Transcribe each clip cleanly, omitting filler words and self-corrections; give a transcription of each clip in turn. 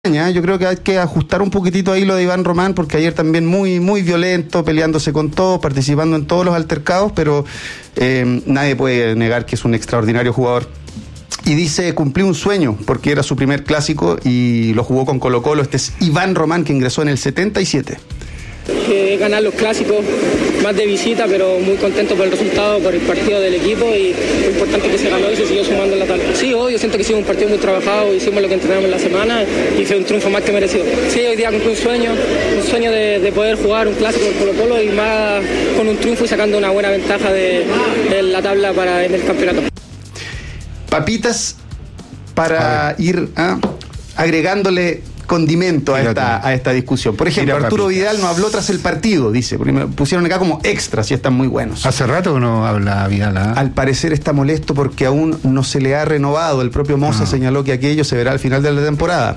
Yo creo que hay que ajustar un poquitito ahí lo de Iván Román, porque ayer también muy violento, peleándose con todos, participando en todos los altercados, pero nadie puede negar que es un extraordinario jugador. Y dice, cumplí un sueño, porque era su primer clásico y lo jugó con Colo-Colo. Este es Iván Román, que ingresó en el 77. Ganar los clásicos, más de visita, pero muy contento por el resultado, por el partido del equipo, y lo importante que se ganó y se siguió sumando en la tabla. Sí, hoy yo siento que ha sido un partido muy trabajado, hicimos lo que entrenamos en la semana y fue un triunfo más que merecido. Sí, hoy día cumplí un sueño de poder jugar un clásico con Colo-Colo y más con un triunfo y sacando una buena ventaja de la tabla en el campeonato. Papitas para ir agregándole condimento a esta discusión. Por ejemplo, Arturo Vidal no habló tras el partido, dice, porque me pusieron acá como extras y están muy buenos. Hace rato que no habla Vidal, ¿eh? Al parecer está molesto porque aún no se le ha renovado. El propio Moza señaló que aquello se verá al final de la temporada.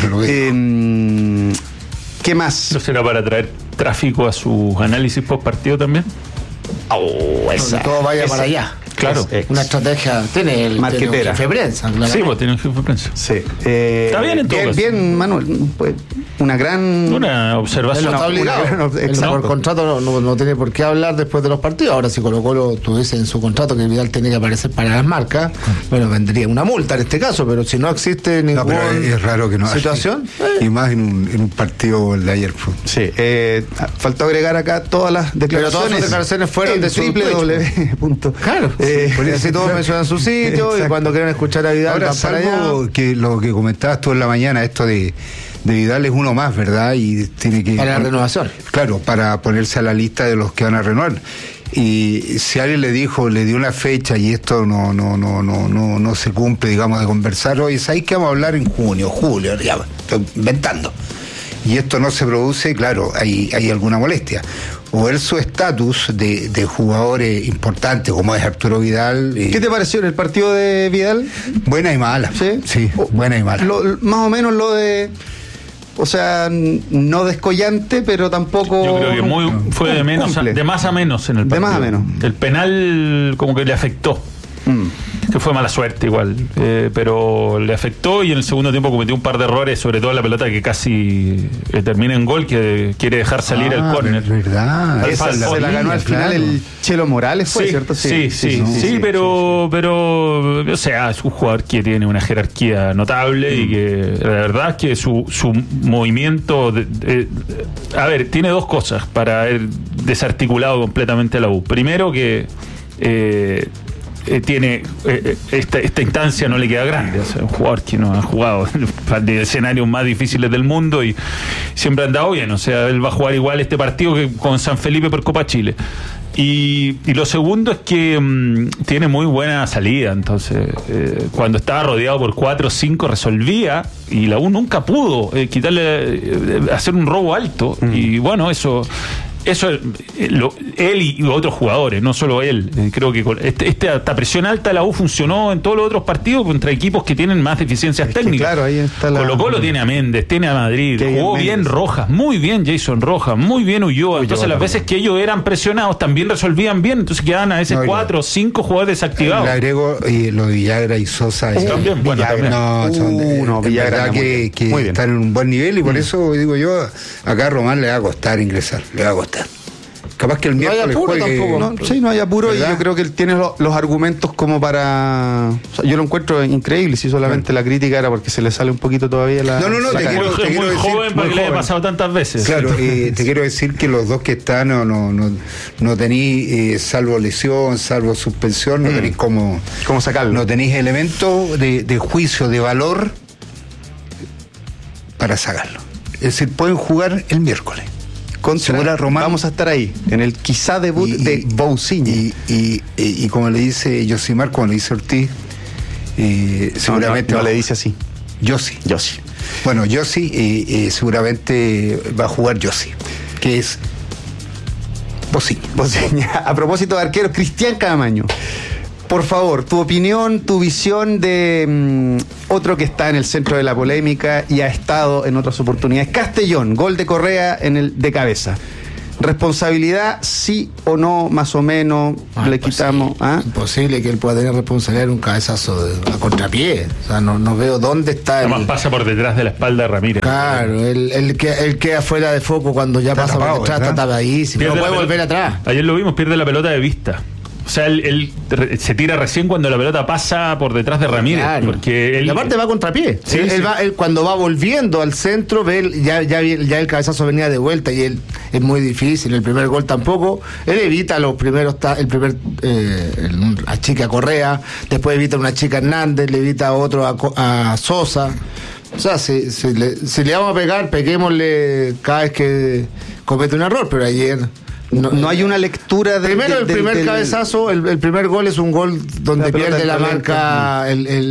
¿Qué más? ¿No será para traer tráfico a sus análisis post partido también? Que todo vaya para allá. Claro. Una estrategia. Tiene el marquetera. jefe de prensa. Sí, pues tiene un jefe de prensa. Sí. Está bien en todo caso. Bien, Manuel. Pues, una observación. Él no está obligado. Por contrato no tiene por qué hablar después de los partidos. Ahora, si Colo-Colo tuviese en su contrato que Vidal tiene que aparecer para las marcas, bueno, vendría una multa en este caso, pero si no existe ninguna es raro que no situación. Y más en un partido de ayer. Sí. Faltó agregar acá todas las declaraciones. Pero todas las declaraciones fueron de www. Claro. Si todos mencionan su sitio y cuando quieran escuchar a Vidal ahora, van para allá. Que lo que comentabas tú en la mañana, esto de Vidal es uno más, ¿verdad? Y tiene que para la renovación. Claro, para ponerse a la lista de los que van a renovar. Y si alguien le dio una fecha y esto no se cumple, digamos, de conversar hoy, ¿sabes que vamos a hablar en junio, julio? Ya, estoy inventando. Y esto no se produce, claro, hay alguna molestia. O él su estatus de jugadores importantes, como es Arturo Vidal. ¿Qué te pareció en el partido de Vidal? Buena y mala. Sí, buena y mala. Más o menos lo de... O sea, no descollante, pero tampoco... Yo creo que fue de más a menos en el partido. De más a menos. El penal como que le afectó. Que fue mala suerte igual, pero le afectó, y en el segundo tiempo cometió un par de errores, sobre todo en la pelota que casi termina en gol, que quiere dejar salir el córner. Verdad. Esa se la ganó al final el Chelo Morales, ¿fue cierto? Sí, pero o sea, es un jugador que tiene una jerarquía notable y que la verdad es que su movimiento a ver, tiene dos cosas para haber desarticulado completamente a la U. Primero que tiene esta instancia no le queda grande, o sea, un jugador que no ha jugado de escenarios más difíciles del mundo y siempre ha andado bien, o sea, él va a jugar igual este partido que con San Felipe por Copa Chile. Y lo segundo es que tiene muy buena salida, entonces cuando estaba rodeado por 4 o 5 resolvía, y la U nunca pudo hacer un robo alto, y bueno, eso él y otros jugadores, no solo él. Creo que esta presión alta de la U funcionó en todos los otros partidos contra equipos que tienen más deficiencias técnicas. Claro, ahí está Colo-Colo tiene a Méndez, tiene a Madrid, jugó bien Rojas, muy bien Jason Rojas, muy bien Ulloa. Entonces las veces que ellos eran presionados también resolvían bien, entonces quedaban a veces 4 o 5 jugadores desactivados. Le agrego lo de Villagra y Sosa. También, bueno, Villagra que están en un buen nivel, y por eso digo yo, acá a Román le va a costar ingresar, le va a costar. Capaz que el miércoles juegue. No hay apuro, ¿verdad? Y yo creo que él tiene los argumentos como para... O sea, yo lo encuentro increíble, si solamente la crítica era porque se le sale un poquito todavía la... No, te quiero decir, joven para que le haya pasado tantas veces. Claro, te quiero decir que los dos que están no tenéis, salvo lesión, salvo suspensión, no tenéis cómo sacarlo. No tenéis elementos de juicio, de valor para sacarlo. Es decir, pueden jugar el miércoles. Contra Román, vamos a estar ahí, en el quizá debut de Bousiño. Y como le dice Josimar, como le dice Ortiz, seguramente... No le dice así. Yossi. Bueno, Yossi seguramente va a jugar Yossi, que es Bousiño. A propósito de arqueros, Cristian Camaño. Por favor, tu opinión, tu visión de otro que está en el centro de la polémica y ha estado en otras oportunidades. Castellón, gol de Correa de cabeza. Responsabilidad, sí o no, más o menos, le quitamos. Imposible que él pueda tener responsabilidad en un cabezazo a contrapié. O sea, no veo dónde está. Además pasa por detrás de la espalda de Ramírez. Claro, él queda fuera de foco cuando ya está pasa tapado, por detrás, ¿verdad? Está tapadísimo. No puede volver atrás. Ayer lo vimos, pierde la pelota de vista. O sea, él se tira recién cuando la pelota pasa por detrás de Ramírez. Claro. Porque él, y aparte va a contrapié. Sí, él cuando va volviendo al centro, ya el cabezazo venía de vuelta y él es muy difícil. El primer gol tampoco. Él evita los primeros, achica a Correa, después evita una chica Hernández, le evita a otro a Sosa. O sea, si le vamos a pegar, peguémosle cada vez que comete un error, pero ayer... No hay una lectura de... Primero el primer cabezazo, el primer gol es un gol donde pierde la marca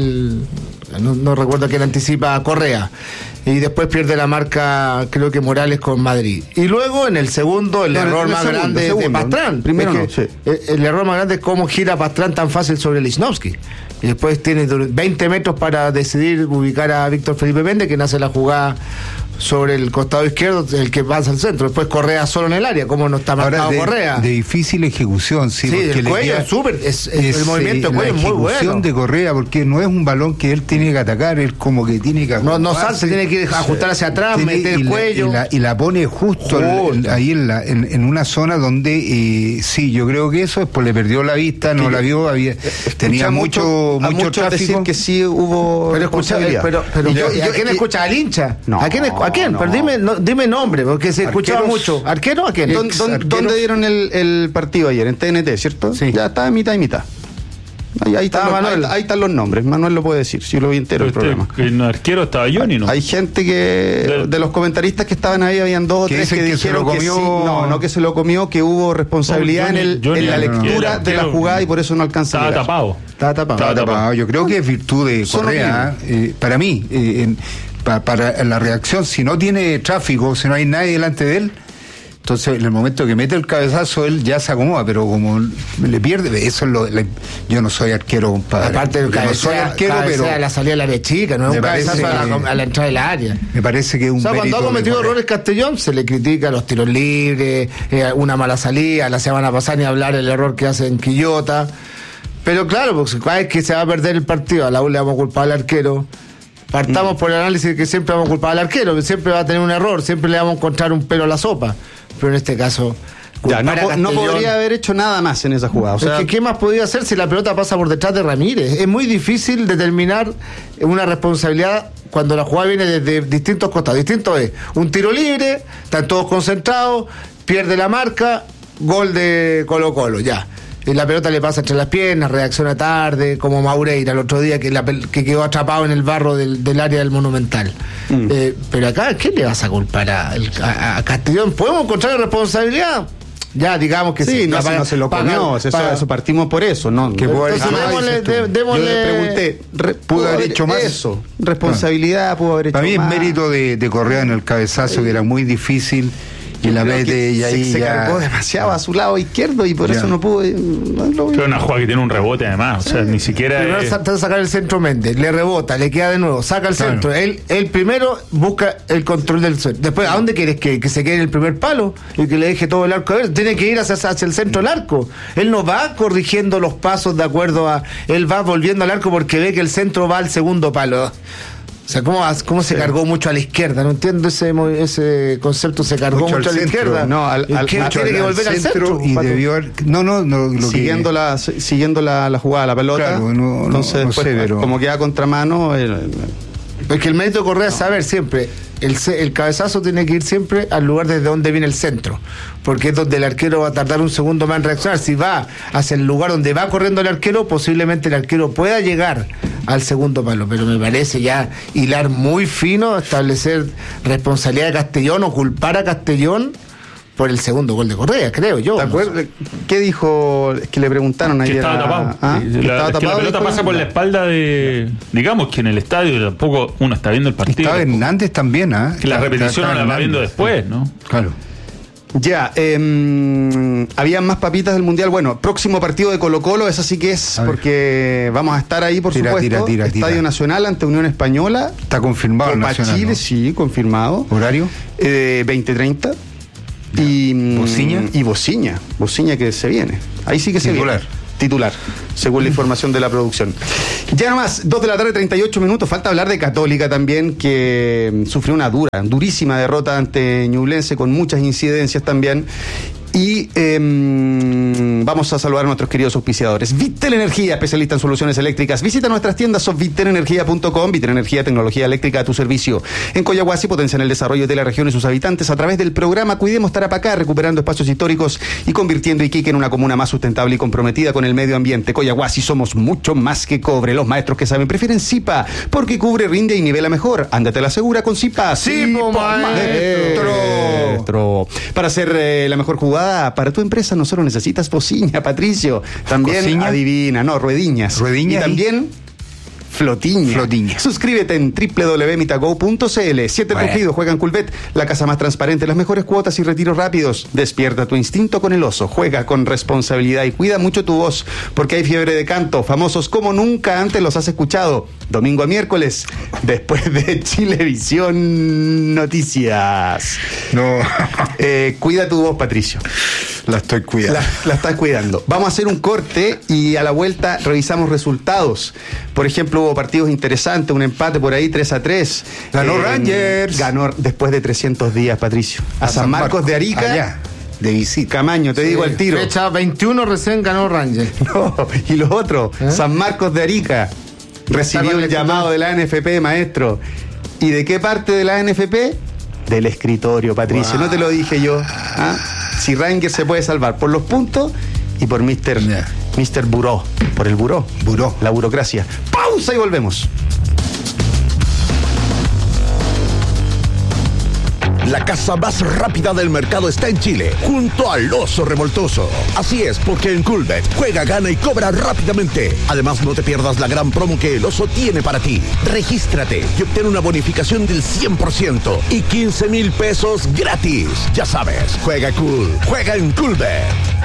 no recuerdo quién anticipa a Correa, y después pierde la marca, creo que Morales con Madrid, y luego en el segundo el error más grande de Pastrán. Primero no, sí. El error más grande es cómo gira Pastrán tan fácil sobre Lichnowsky, y después tiene 20 metros para decidir ubicar a Víctor Felipe Méndez, que nace la jugada sobre el costado izquierdo, el que pasa al centro. Después Correa solo en el área, como no está marcado Correa. De difícil ejecución, sí. El cuello es súper, el movimiento de cuello es muy bueno. La ejecución de Correa, porque no es un balón que él tiene que atacar, él como que tiene que no salse, tiene que ajustar hacia atrás, meter el cuello. Y la pone justo ahí en una zona donde, sí, yo creo que eso, después le perdió la vista, no la vio, tenía mucho tráfico. Decir que sí hubo responsabilidad. Pero ¿a quién escucha? ¿Al hincha? No. ¿A quién? Pero dime nombre, porque se escuchaba mucho. ¿Arquero a quién? ¿Dónde dieron el partido ayer? En TNT, ¿cierto? Sí. Ya está mitad y mitad. Ahí están los nombres. Manuel lo puede decir, si yo lo vi entero el programa. El arquero estaba Johnny, ¿no? Hay gente que, de los comentaristas que estaban ahí, habían 2 o 3 que dijeron que sí, no que se lo comió, que hubo responsabilidad en la lectura de la jugada y por eso no alcanza a llegar. Estaba tapado. Yo creo que es virtud de Correa, para mí, para la reacción, si no tiene tráfico, si no hay nadie delante de él, entonces en el momento que mete el cabezazo él ya se acomoda, pero como le pierde, eso es yo no soy arquero, compadre. Aparte del no soy arquero, pero la salida de la área chica, no es un cabezazo a la entrada del área. Me parece que es un cuando ha cometido errores Castellón, se le critica los tiros libres, una mala salida. La semana pasada ni hablar el error que hace en Quillota. Pero claro, porque cada vez que se va a perder el partido, a la U le vamos a culpar al arquero. Partamos por el análisis de que siempre vamos a culpar al arquero, que siempre va a tener un error, siempre le vamos a encontrar un pelo a la sopa. Pero en este caso, no podría haber hecho nada más en esa jugada. O sea, ¿qué más podía hacer si la pelota pasa por detrás de Ramírez? Es muy difícil determinar una responsabilidad cuando la jugada viene desde distintos costados. Distinto es un tiro libre, están todos concentrados, pierde la marca, gol de Colo-Colo, ya. Y la pelota le pasa entre las piernas, reacciona tarde, como Maureira el otro día que quedó atrapado en el barro del área del Monumental. Pero acá, ¿qué le vas a culpar a Castellón? ¿Podemos encontrar responsabilidad? Ya, digamos que sí, no se lo comió, eso partimos por eso, ¿no? Entonces démosle... Yo le pregunté, ¿pudo haber hecho más? Eso, responsabilidad, pudo haber hecho más. Para mí es mérito de Correa en el cabezazo, que era muy difícil. Y la mete y ahí se cargó demasiado a su lado izquierdo y por eso no pudo. Pero una jugada que tiene un rebote además, o sea, ni siquiera. Primero trata de sacar el centro Méndez, le rebota, le queda de nuevo, saca el centro. Él primero busca el control del centro. Después, ¿a dónde quieres que se quede en el primer palo y que le deje todo el arco? A ver, tiene que ir hacia el centro del arco. Él no va corrigiendo los pasos de acuerdo a. Él va volviendo al arco porque ve que el centro va al segundo palo. O sea, ¿cómo se cargó mucho a la izquierda? No entiendo ese concepto, se cargó mucho a la izquierda. No, tiene que volver al centro. Y debió haber, siguiendo la jugada, la pelota. Claro, entonces, no sé, pero... como queda contramano. Es que el mérito de Correa es saber siempre. El cabezazo tiene que ir siempre al lugar desde donde viene el centro, porque es donde el arquero va a tardar un segundo más en reaccionar. Si va hacia el lugar donde va corriendo el arquero, posiblemente el arquero pueda llegar al segundo palo, pero me parece ya hilar muy fino, establecer responsabilidad de Castellón o culpar a Castellón por el segundo gol de Correa, creo yo. ¿Te acuerdas? ¿Qué dijo? Es que le preguntaron ayer. Que estaba tapado. La pelota pasa por la espalda de. Digamos que en el estadio tampoco uno está viendo el partido. Estaba Hernández también, ¿ah? Que la repetición la va viendo después, ¿no? Claro. Ya, habían más papitas del Mundial. Bueno, próximo partido de Colo-Colo, esa sí que es, porque vamos a estar ahí, por supuesto. Estadio Nacional ante Unión Española. Está confirmado el Copa Nacional, Chile, ¿no? Sí, confirmado. ¿Horario? 20:30. Y Bociña. Y Bociña que se viene. Ahí sí que se Titular. viene. Titular, según la información de la producción. Ya nomás, 2 de la tarde, 38 minutos. Falta hablar de Católica también, que sufrió una durísima derrota ante Ñublense, con muchas incidencias también. Y vamos a saludar a nuestros queridos auspiciadores. Vitel Energía, especialista en soluciones eléctricas. Visita nuestras tiendas sovitelenergia.com. Vitel Energía, tecnología eléctrica a tu servicio. En Coyahuasi potencian el desarrollo de la región y sus habitantes a través del programa Cuidemos Tarapacá, recuperando espacios históricos y convirtiendo Iquique en una comuna más sustentable y comprometida con el medio ambiente. Coyahuasi, somos mucho más que cobre. Los maestros que saben prefieren Zipa, porque cubre, rinde y nivela mejor. Ándate a la segura con Zipa. Zipo, maestro. Para hacer la mejor jugada para tu empresa no solo necesitas bociña, Patricio, también ¿Cociña? Adivina, no, ruediñas. Ruediña Y también Flotiña. Suscríbete en www.mitago.cl. 7 Rugido, juega en Culvet, la casa más transparente, las mejores cuotas y retiros rápidos. Despierta tu instinto con el oso, juega con responsabilidad y cuida mucho tu voz, porque hay fiebre de canto, famosos como nunca antes los has escuchado. Domingo a miércoles, después de Chilevisión Noticias. No. Cuida tu voz, Patricio. La estoy cuidando. La estás cuidando. Vamos a hacer un corte y a la vuelta revisamos resultados. Por ejemplo, hubo partidos interesantes, un empate por ahí 3-3. Ganó Rangers. Ganó después de 300 días, Patricio. A San Marcos de Arica. Allá, de visita. Camaño, te digo al tiro. Fecha 21 recién ganó Rangers. No, y los otros, San Marcos de Arica. Recibió el llamado de la ANFP, maestro. ¿Y de qué parte de la ANFP? Del escritorio, Patricio. No te lo dije yo. ¿Ah? Si Rangers se puede salvar por los puntos y por Mr. Buró. Por el buró. La burocracia. Pausa y volvemos. La casa más rápida del mercado está en Chile, junto al Oso Revoltoso. Así es, porque en Culbet juega, gana y cobra rápidamente. Además, no te pierdas la gran promo que el Oso tiene para ti. Regístrate y obtén una bonificación del 100% y 15,000 pesos gratis. Ya sabes, juega cool, juega en Culbet.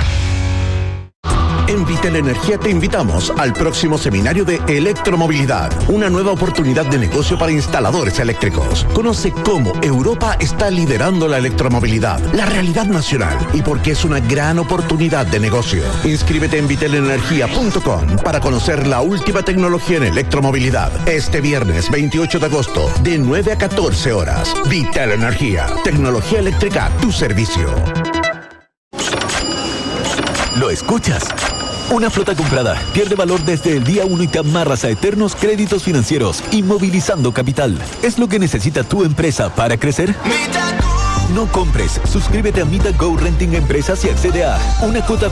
En Vitel Energía te invitamos al próximo seminario de electromovilidad, una nueva oportunidad de negocio para instaladores eléctricos. Conoce cómo Europa está liderando la electromovilidad, la realidad nacional y por qué es una gran oportunidad de negocio. Inscríbete en vitelenergia.com para conocer la última tecnología en electromovilidad. Este viernes 28 de agosto, de 9 a 14 horas. Vitel Energía, tecnología eléctrica a tu servicio. ¿Lo escuchas? Una flota comprada pierde valor desde el día 1 y te amarras a eternos créditos financieros, inmovilizando capital. ¿Es lo que necesita tu empresa para crecer? No compres. Suscríbete a MitaGo Renting Empresas y accede a una cuota